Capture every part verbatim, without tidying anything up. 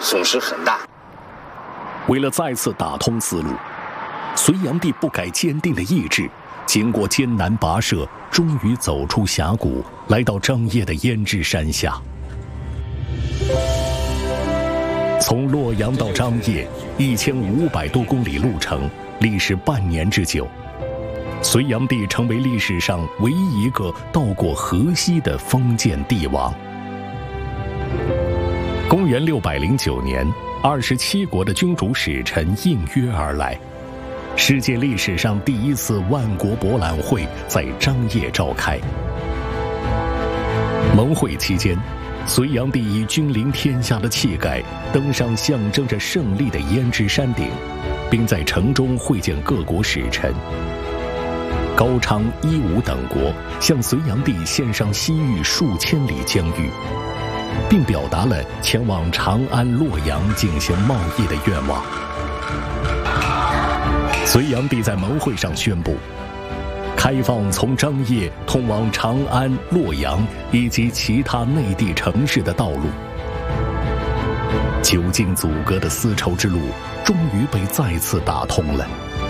损失很大。 为了再次打通丝路，隋炀帝不改坚定的意志，经过艰难跋涉，终于走出峡谷，来到张掖的胭脂山下。从洛阳到张掖一千五百多公里路程，历时半年之久。隋炀帝成为历史上唯一一个到过河西的封建帝王。公元六百零九年，二十七国的君主使臣应约而来，世界历史上第一次万国博览会在张掖召开。盟会期间，隋炀帝以君临天下的气概登上象征着胜利的胭脂山顶，并在城中会见各国使臣。高昌、伊吾等国向隋炀帝献上西域数千里疆域，并表达了前往长安、洛阳进行贸易的愿望。隋炀帝在盟会上宣布，开放从张掖通往长安、洛阳以及其他内地城市的道路。久经阻隔的丝绸之路终于被再次打通了。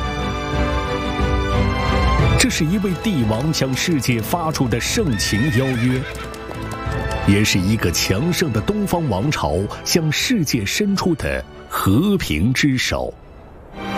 这是一位帝王向世界发出的盛情邀约，也是一个强盛的东方王朝向世界伸出的和平之手。